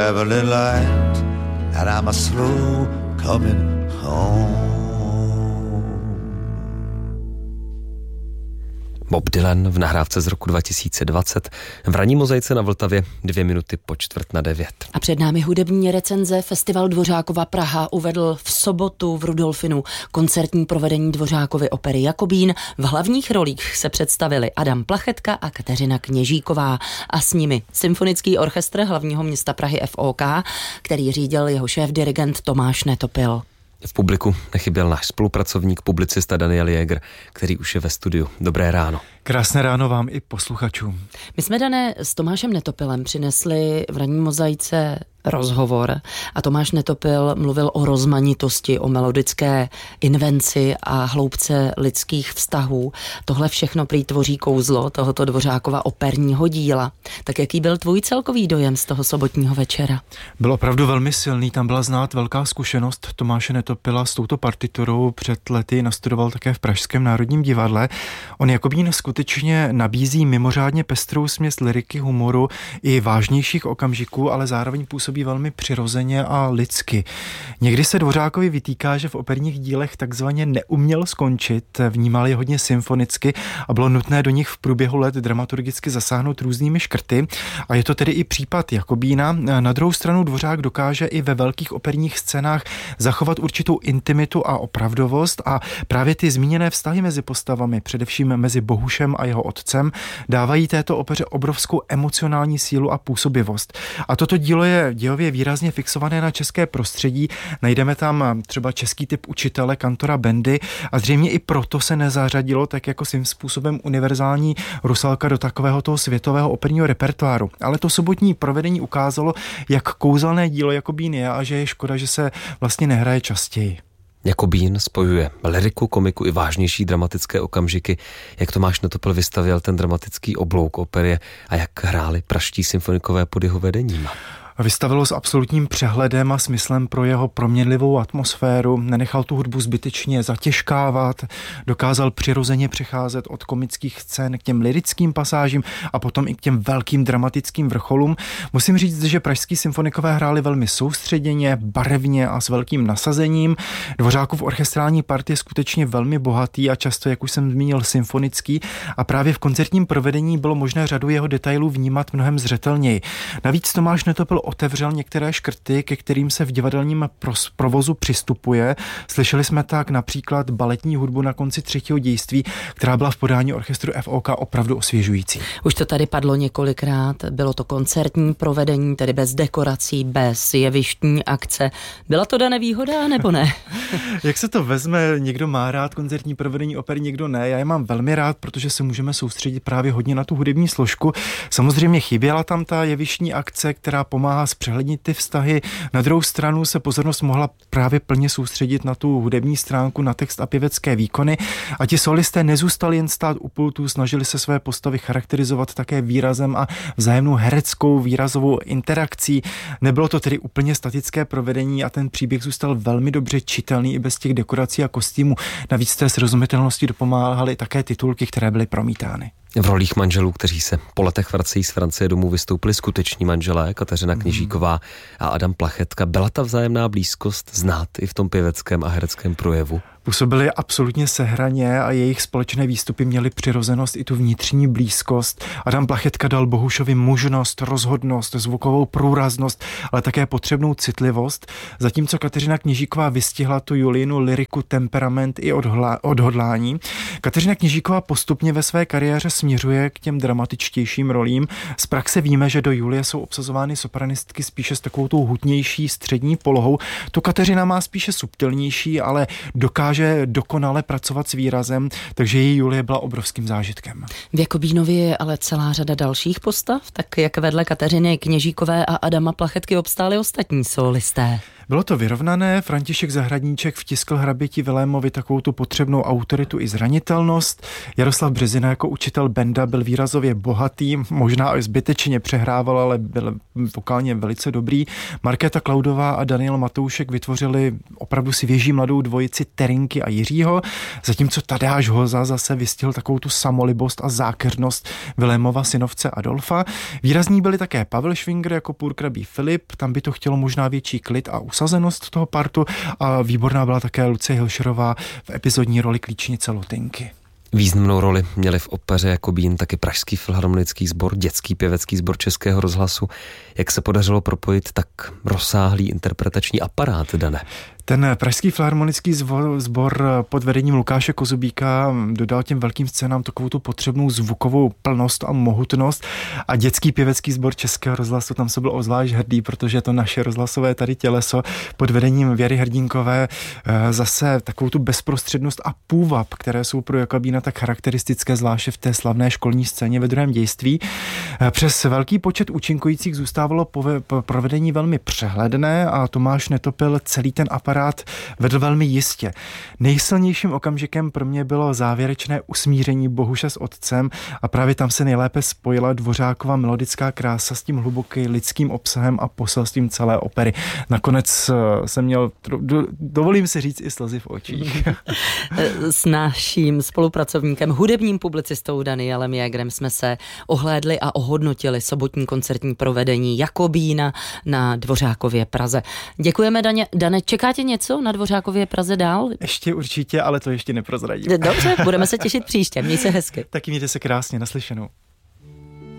Neverland land, and I'm a slow coming home. Bob Dylan v nahrávce z roku 2020. V ranní mozaice na Vltavě 2 minuty po 8:45. A před námi hudební recenze. Festival Dvořákova Praha uvedl v sobotu v Rudolfinu koncertní provedení Dvořákovy opery Jakobín. V hlavních rolích se představili Adam Plachetka a Kateřina Kněžíková a s nimi Symfonický orchestr hlavního města Prahy FOK, který řídil jeho šéf-dirigent Tomáš Netopil. V publiku nechyběl náš spolupracovník, publicista Daniel Jäger, který už je ve studiu. Dobré ráno. Krásné ráno vám i posluchačům. My jsme, Dané, s Tomášem Netopilem přinesli v ranní mozaice rozhovor a Tomáš Netopil mluvil o rozmanitosti, o melodické invenci a hloubce lidských vztahů. Tohle všechno prý tvoří kouzlo tohoto Dvořákova operního díla. Tak jaký byl tvůj celkový dojem z toho sobotního večera? Byl opravdu velmi silný, tam byla znát velká zkušenost Tomáše Netopila s touto partiturou. Před lety nastudoval také v Pražském národním divadle. On Jakobín skutečně nabízí mimořádně pestrou směs lyriky, humoru i vážnějších okamžiků, ale zároveň působí velmi přirozeně a lidsky. Někdy se Dvořákovi vytýká, že v operních dílech takzvaně neuměl skončit, vnímal je hodně symfonicky a bylo nutné do nich v průběhu let dramaturgicky zasáhnout různými škrty. A je to tedy i případ Jakobína. Na druhou stranu Dvořák dokáže i ve velkých operních scénách zachovat určitou intimitu a opravdovost a právě ty zmíněné vztahy mezi postavami, především mezi Bohušem a jeho otcem, dávají této opeře obrovskou emocionální sílu a působivost. A toto dílo je dějově výrazně fixované na české prostředí. Najdeme tam třeba český typ učitele, kantora Bendy a zřejmě i proto se nezařadilo tak jako svým způsobem univerzální Rusalka do takového toho světového operního repertoáru. Ale to sobotní provedení ukázalo, jak kouzelné dílo Jakobín je a že je škoda, že se vlastně nehraje častěji. Jakobín spojuje lyriku, komiku i vážnější dramatické okamžiky. Jak Tomáš Netopil vystavěl ten dramatický oblouk opery a jak hráli pražští symfonikové pod jeho vedením? Vystavilo s absolutním přehledem a smyslem pro jeho proměnlivou atmosféru, nenechal tu hudbu zbytečně zatěžkávat, dokázal přirozeně přecházet od komických scén k těm lyrickým pasážím a potom i k těm velkým dramatickým vrcholům. Musím říct, že pražský symfonikové hráli velmi soustředěně, barevně a s velkým nasazením. Dvořákův orchestrální part je skutečně velmi bohatý a často, jak už jsem zmínil, symfonický a právě v koncertním provedení bylo možné řadu jeho detailů vnímat mnohem zřetelněji. Navíc Tomáš Netopil otevřel některé škrty, ke kterým se v divadelním provozu přistupuje. Slyšeli jsme tak například baletní hudbu na konci třetího dějství, která byla v podání orchestru FOK opravdu osvěžující. Už to tady padlo několikrát, bylo to koncertní provedení, tedy bez dekorací, bez jevištní akce. Byla to dané výhoda, nebo ne? Jak se to vezme, někdo má rád koncertní provedení opery, někdo ne. Já je mám velmi rád, protože se můžeme soustředit právě hodně na tu hudební složku. Samozřejmě chyběla tam ta jevištní akce, která pomáhá zpřehlednit ty vztahy. Na druhou stranu se pozornost mohla právě plně soustředit na tu hudební stránku, na text a pěvecké výkony. A ti solisté nezůstali jen stát u pultu, snažili se své postavy charakterizovat také výrazem a vzájemnou hereckou výrazovou interakcí. Nebylo to tedy úplně statické provedení a ten příběh zůstal velmi dobře čitelný i bez těch dekorací a kostýmů. Navíc té srozumitelnosti dopomáhaly také titulky, které byly promítány. V rolích manželů, kteří se po letech vracejí z Francie domů, vystoupili skuteční manželé Kateřina Kněžíková a Adam Plachetka. Byla ta vzájemná blízkost znát i v tom pěveckém a hereckém projevu? Působili absolutně sehraně a jejich společné výstupy měly přirozenost i tu vnitřní blízkost. Adam Plachetka dal Bohušovi mužnost, rozhodnost, zvukovou průraznost, ale také potřebnou citlivost, zatímco Kateřina Kněžíková vystihla tu Julinu lyriku, temperament i odhodlání. Kateřina Kněžíková postupně ve své kariéře směřuje k těm dramatičtějším rolím. Z praxe víme, že do Julie jsou obsazovány sopranistky spíše s takovou tou hutnější střední polohou. Tu Kateřina má spíše subtilnější, ale dokáže dokonale pracovat s výrazem, takže její Julie byla obrovským zážitkem. V Jakobínově je ale celá řada dalších postav, tak jak vedle Kateřiny Kněžíkové a Adama Plachetky obstáli ostatní solisté. Bylo to vyrovnané, František Zahradníček vtiskl hraběti Vilémovi takovou tu potřebnou autoritu i zranitelnost. Jaroslav Březina jako učitel benda byl výrazově bohatý, možná i zbytečně přehrával, ale byl vokálně velice dobrý. Markéta Klaudová a Daniel Matoušek vytvořili opravdu svěží mladou dvojici Terinky a Jiřího, zatímco Tadeáš Hoza zase vystihl takovou tu samolibost a zákeřnost Vilémova synovce Adolfa. Výrazní byli také Pavel Švingr jako purkrabí Filip, tam by to chtělo možná větší klid a usazenost toho partu a výborná byla také Lucie Hilšerová v epizodní roli klíčnice Lotinky. Významnou roli měli v opeře Jakobín taky Pražský filharmonický sbor, Dětský pěvecký sbor Českého rozhlasu. Jak se podařilo propojit tak rozsáhlý interpretační aparát, Dane? Ten Pražský filharmonický sbor pod vedením Lukáše Kozubíka dodal těm velkým scénám takovou tu potřebnou zvukovou plnost a mohutnost a Dětský pěvecký sbor Českého rozhlasu, tam se byl ozvlášť hrdý, protože to naše rozhlasové tady těleso pod vedením Věry Hrdínkové zase takovou tu bezprostřednost a půvab, které jsou pro Jakobína tak charakteristické, zvláště v té slavné školní scéně ve druhém dějství. Přes velký počet účinkujících zůstávalo provedení velmi přehledné a Tomáš Netopil celý ten aparát vedl velmi jistě. Nejsilnějším okamžikem pro mě bylo závěrečné usmíření Bohuše s otcem a právě tam se nejlépe spojila Dvořákova melodická krása s tím hlubokým lidským obsahem a poselstvím celé opery. Nakonec jsem měl, dovolím si říct, i slzy v očích. S naším spolupracovníkem, hudebním publicistou Danielem Jägerem jsme se ohlédli a ohodnotili sobotní koncertní provedení Jakobína na Dvořákově Praze. Děkujeme, Dane. Čeká tě něco na Dvořákově Praze dál? Ještě určitě, ale to ještě neprozradím. Dobře, budeme se těšit příště. Měj se hezky. Taky mějte se krásně, naslyšenou.